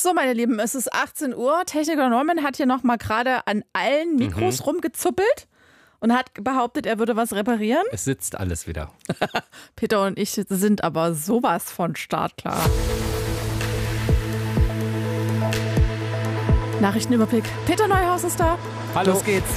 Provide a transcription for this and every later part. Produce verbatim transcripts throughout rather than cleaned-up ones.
So, meine Lieben, es ist achtzehn Uhr. Techniker Neumann hat hier noch mal gerade an allen Mikros mhm. rumgezuppelt und hat behauptet, er würde was reparieren. Es sitzt alles wieder. Peter und ich sind aber sowas von startklar. Nachrichtenüberblick. Peter Neuhaus ist da. Hallo. Los geht's.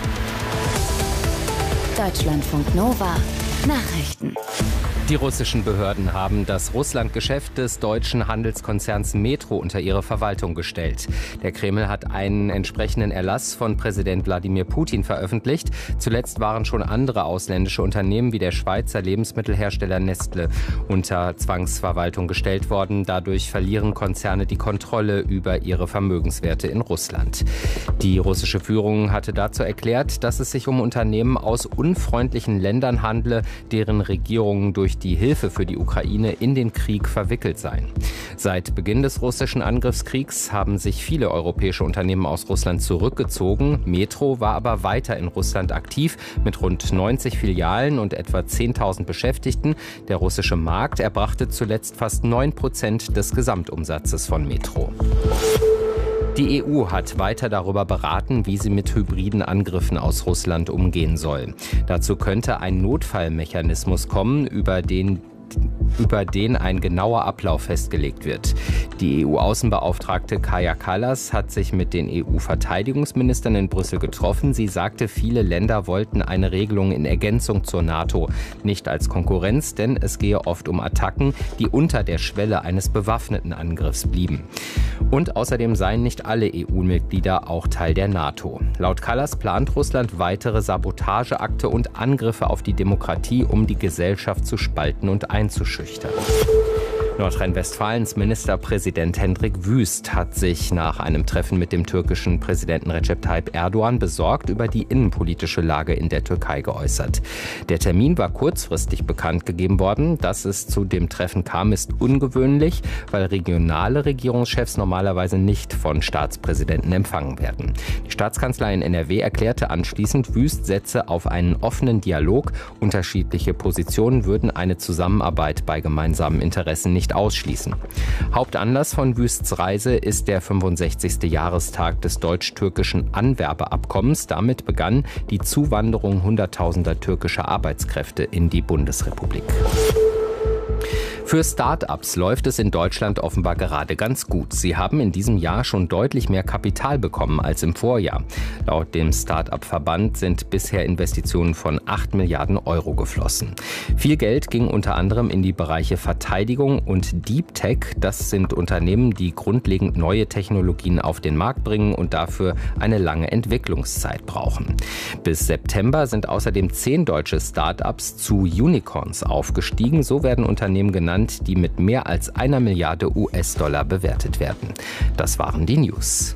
Deutschlandfunk Nova. Nachrichten. Die russischen Behörden haben das Russland-Geschäft des deutschen Handelskonzerns Metro unter ihre Verwaltung gestellt. Der Kreml hat einen entsprechenden Erlass von Präsident Wladimir Putin veröffentlicht. Zuletzt waren schon andere ausländische Unternehmen wie der Schweizer Lebensmittelhersteller Nestle unter Zwangsverwaltung gestellt worden. Dadurch verlieren Konzerne die Kontrolle über ihre Vermögenswerte in Russland. Die russische Führung hatte dazu erklärt, dass es sich um Unternehmen aus unfreundlichen Ländern handle, deren Regierungen durch die Hilfe für die Ukraine in den Krieg verwickelt seien. Seit Beginn des russischen Angriffskriegs haben sich viele europäische Unternehmen aus Russland zurückgezogen. Metro war aber weiter in Russland aktiv mit rund neunzig Filialen und etwa zehntausend Beschäftigten. Der russische Markt erbrachte zuletzt fast neun Prozent des Gesamtumsatzes von Metro. Die E U hat weiter darüber beraten, wie sie mit hybriden Angriffen aus Russland umgehen soll. Dazu könnte ein Notfallmechanismus kommen, über den über den ein genauer Ablauf festgelegt wird. Die E U-Außenbeauftragte Kaja Kallas hat sich mit den E U-Verteidigungsministern in Brüssel getroffen. Sie sagte, viele Länder wollten eine Regelung in Ergänzung zur NATO, nicht als Konkurrenz, denn es gehe oft um Attacken, die unter der Schwelle eines bewaffneten Angriffs blieben. Und außerdem seien nicht alle E U-Mitglieder auch Teil der NATO. Laut Kallas plant Russland weitere Sabotageakte und Angriffe auf die Demokratie, um die Gesellschaft zu spalten und einzuschüchtern. Nordrhein-Westfalens Ministerpräsident Hendrik Wüst hat sich nach einem Treffen mit dem türkischen Präsidenten Recep Tayyip Erdogan besorgt über die innenpolitische Lage in der Türkei geäußert. Der Termin war kurzfristig bekannt gegeben worden. Dass es zu dem Treffen kam, ist ungewöhnlich, weil regionale Regierungschefs normalerweise nicht von Staatspräsidenten empfangen werden. Die Staatskanzlei in N R W erklärte anschließend, Wüst setze auf einen offenen Dialog. Unterschiedliche Positionen würden eine Zusammenarbeit bei gemeinsamen Interessen nicht ausschließen. Hauptanlass von Wüsts Reise ist der fünfundsechzigste Jahrestag des deutsch-türkischen Anwerbeabkommens. Damit begann die Zuwanderung hunderttausender türkischer Arbeitskräfte in die Bundesrepublik. Für Start-ups läuft es in Deutschland offenbar gerade ganz gut. Sie haben in diesem Jahr schon deutlich mehr Kapital bekommen als im Vorjahr. Laut dem Start-up-Verband sind bisher Investitionen von acht Milliarden Euro geflossen. Viel Geld ging unter anderem in die Bereiche Verteidigung und Deep Tech. Das sind Unternehmen, die grundlegend neue Technologien auf den Markt bringen und dafür eine lange Entwicklungszeit brauchen. Bis September sind außerdem zehn deutsche Start-ups zu Unicorns aufgestiegen. So werden Unternehmen genannt, die mit mehr als einer Milliarde U S-Dollar bewertet werden. Das waren die News.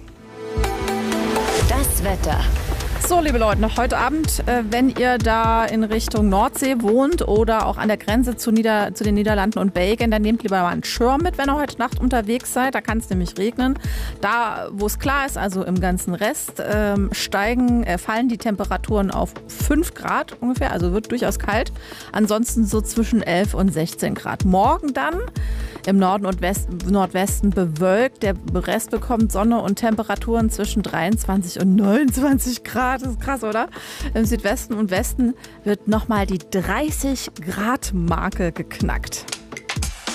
Das Wetter. So, liebe Leute, heute Abend, äh, wenn ihr da in Richtung Nordsee wohnt oder auch an der Grenze zu, Nieder-, zu den Niederlanden und Belgien, dann nehmt lieber mal einen Schirm mit, wenn ihr heute Nacht unterwegs seid. Da kann es nämlich regnen. Da, wo es klar ist, also im ganzen Rest, ähm, steigen, äh, fallen die Temperaturen auf fünf Grad ungefähr, also wird durchaus kalt. Ansonsten so zwischen elf und sechzehn Grad. Morgen dann im Norden und West, Nordwesten bewölkt. Der Rest bekommt Sonne und Temperaturen zwischen dreiundzwanzig und neunundzwanzig Grad. Das ist krass, oder? Im Südwesten und Westen wird nochmal die dreißig Grad Marke geknackt.